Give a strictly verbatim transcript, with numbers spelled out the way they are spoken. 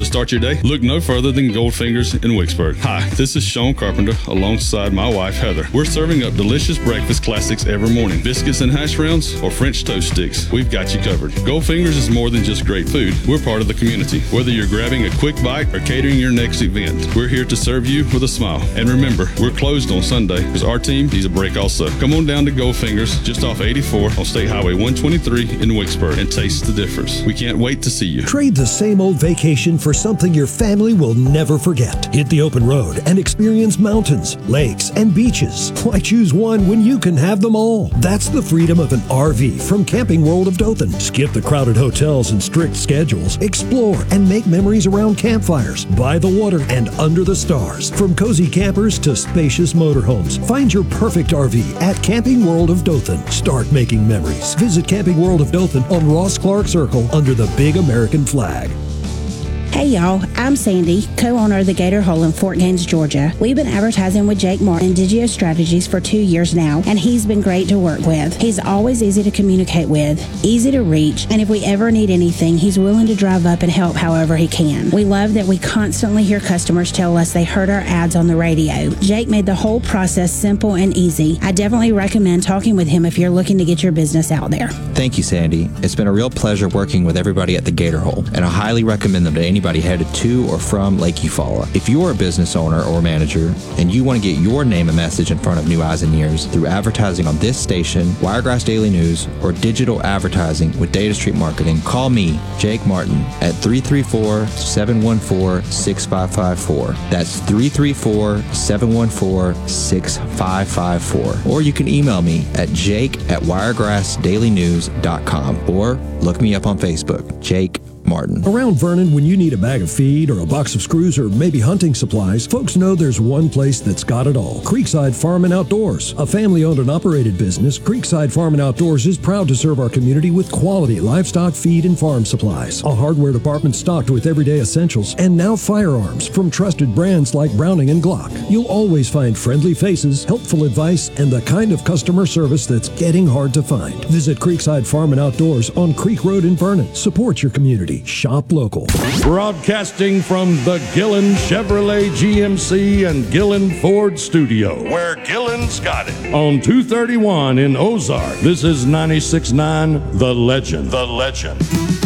start your day? Look no further than Goldfingers in Wicksburg. Hi, this is Sean Carpenter alongside my wife Heather. We're serving up delicious breakfast classics every morning. Biscuits and hash browns or French toast sticks, we've got you covered. Goldfingers is more than just great food. We're part of the community. Whether you're grabbing a quick bite or catering your next event, we're here to serve you with a smile. And remember, we're closed on Sunday because our team needs a break also. Come on down to Goldfingers just off eighty-four on State Highway one twenty-three in Wicksburg and taste the difference. We can't wait to see you. Trade the same old vacation for something your family will never forget. Hit the open road and experience mountains, lakes, and beaches. Why choose one when you can have them all? That's the freedom of an R V from Camping World of Dothan. Skip the crowded hotels and strict schedules. Explore and make memories around campfires, by the water, and under the stars. From cozy campers to spacious motorhomes, find your perfect R V at Camping World of Dothan. Start making memories. Visit Camping World of Dothan on Ross Clark Circle under the big American flag. Hey y'all, I'm Sandy, co-owner of the Gator Hole in Fort Gaines, Georgia. We've been advertising with Jake Martin, Digio Strategies, for two years now, and he's been great to work with. He's always easy to communicate with, easy to reach, and if we ever need anything, he's willing to drive up and help however he can. We love that we constantly hear customers tell us they heard our ads on the radio. Jake made the whole process simple and easy. I definitely recommend talking with him if you're looking to get your business out there. Thank you, Sandy. It's been a real pleasure working with everybody at the Gator Hole, and I highly recommend them to anybody headed to or from Lake Eufaula. If you're a business owner or manager and you want to get your name and message in front of new eyes and ears through advertising on this station, Wiregrass Daily News, or digital advertising with Data Street Marketing, call me, Jake Martin, at three three four, seven one four, six five five four. That's three three four, seven one four, six five five four. Or you can email me at jake at wiregrass daily news dot com or look me up on Facebook, Jake Martin. Around Vernon, when you need a bag of feed or a box of screws or maybe hunting supplies, folks know there's one place that's got it all. Creekside Farm and Outdoors. A family-owned and operated business, Creekside Farm and Outdoors is proud to serve our community with quality livestock feed and farm supplies. A hardware department stocked with everyday essentials, and now firearms from trusted brands like Browning and Glock. You'll always find friendly faces, helpful advice, and the kind of customer service that's getting hard to find. Visit Creekside Farm and Outdoors on Creek Road in Vernon. Support your community. Shop local. Broadcasting from the Gillen Chevrolet G M C and Gillen Ford studio, where Gillen's got it. On two thirty-one in Ozark, this is ninety-six point nine The Legend. The Legend.